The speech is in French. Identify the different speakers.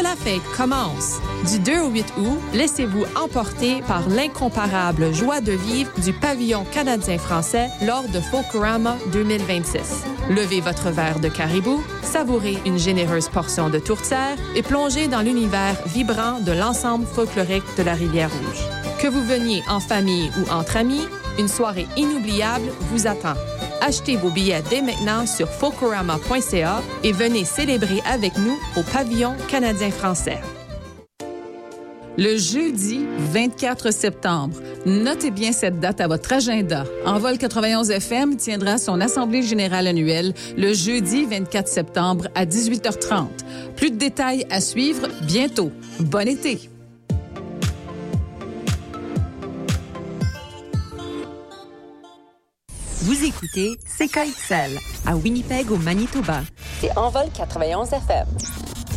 Speaker 1: la fête commence. Du 2 au 8 août, laissez-vous emporter par l'incomparable joie de vivre du pavillon canadien-français lors de Folklorama 2026. Levez votre verre de caribou, savourez une généreuse portion de tourtière et plongez dans l'univers vibrant de l'ensemble folklorique de la Rivière-Rouge. Que vous veniez en famille ou entre amis, une soirée inoubliable vous attend. Achetez vos billets dès maintenant sur folklorama.ca et venez célébrer avec nous au pavillon canadien-français.
Speaker 2: Le jeudi 24 septembre. Notez bien cette date à votre agenda. Envol 91 FM tiendra son assemblée générale annuelle le jeudi 24 septembre à 18h30. Plus de détails à suivre bientôt. Bon été!
Speaker 3: Vous écoutez CKXL à Winnipeg au Manitoba. C'est Envol 91 FM.